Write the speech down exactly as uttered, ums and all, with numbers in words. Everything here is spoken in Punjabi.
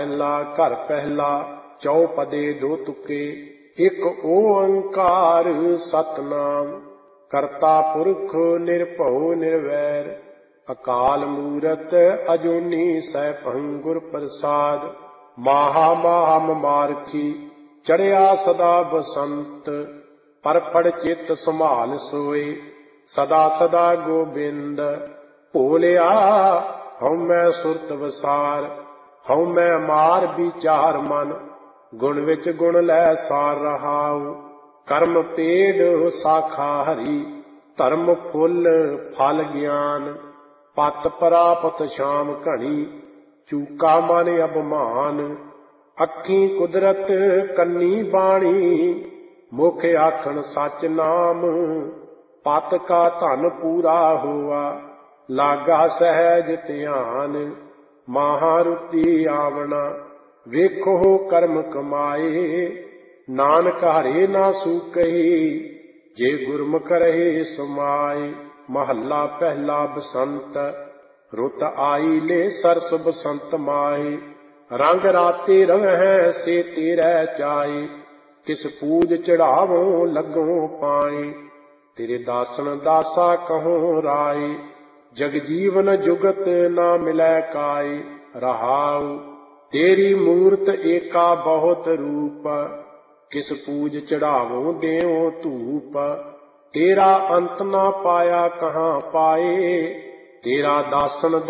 ਪਹਿਲਾ ਘਰ ਪਹਿਲਾ ਚੌਪਦੇ ਦੋ ਤੁਕੇ। ਇੱਕ ਓੰਕਾਰ ਸਤਨਾਮ ਕਰਤਾ ਪੁਰਖ ਨਿਰਭਉ ਨਿਰਵੈਰ। ਅਕਾਲ ਮੂਰਤ ਅਜੂਨੀ ਸੈਭੰ ਗੁਰ ਪ੍ਰਸਾਦ। ਮਾਹਾ ਮਾਹਾ ਮਮਾਰਖੀ ਚੜਿਆ ਸਦਾ ਬਸੰਤ। ਪਰਪੜ ਚਿੱਤ ਸੰਭਾਲ ਸੋਏ ਸਦਾ ਸਦਾ ਗੋਬਿੰਦ। ਭੋਲਿਆ ਹਉ ਮੈਂ ਸੁਰਤ ਵਸਾਰ ਹਉ ਮੈਂ ਮਾਰ ਵਿਚਾਰ ਮਨ। ਗੁਣ ਵਿੱਚ ਗੁਣ ਲੈ ਸਾਰ ਰਹਾਉ ਕਰਮ ਪੇੜ ਸਾਖਾ ਹਰੀ। ਧਰਮ ਫੁੱਲ ਫਲ ਗਿਆਨ ਪਤ ਪ੍ਰਾਪਤ ਸ਼ਾਮ ਘਣੀ। ਚੂਕਾ ਮਨ ਅਭਿਮਾਨ ਅੱਖੀਂ ਕੁਦਰਤ ਕੰਨੀ ਬਾਣੀ। ਮੁਖ ਆਖਣ ਸੱਚ ਨਾਮ ਪਤ ਕਾ ਧਨ ਪੂਰਾ ਹੋਆ। ਲਾਗਾ ਸਹਿਜ ਧਿਆਨ ਮਹਾਰੁਤੀ ਆਵਣਾ। ਵੇਖੋ ਕਰਮ ਕਮਾਏ ਨਾਨਕ ਹਰੇ ਨਾ ਸੂਕਹੀ। ਜੇ ਗੁਰਮੁਖ ਰਹੇ ਸਮਾਏ। ਮਹੱਲਾ ਪਹਿਲਾ ਬਸੰਤ ਰੁੱਤ ਆਈ ਲੈ ਸਰਸ ਬਸੰਤ ਮਾਏ। ਰੰਗ ਰਾਤੇ ਰਵਹਿ ਸੇ ਤੇਰੇ ਚਾਏ। ਕਿਸ ਪੂਜ ਚੜਾਵੋ ਲੱਗੋ ਪਾਏ। ਤੇਰੇ ਦਾਸਨ ਦਾਸਾ ਕਹੋ ਰਾਏ। ਜਗ ਜੀਵਨ ਜੁਗਤ ਨਾ ਮਿਲੈ ਕਾਏ। ਰਹਾਉ ਤੇਰੀ ਮੂਰਤ ਏਕਾ ਬਹੁਤ ਰੂਪ। ਕਿਸ ਪੂਜ ਚੜਾਵੋ ਦੇਉ ਧੂਪ। ਤੇਰਾ ਅੰਤ ਨਾ ਪਾਇਆ ਕਹਾਂ ਪਾਏ। ਤੇਰਾ ਦਾਸਨ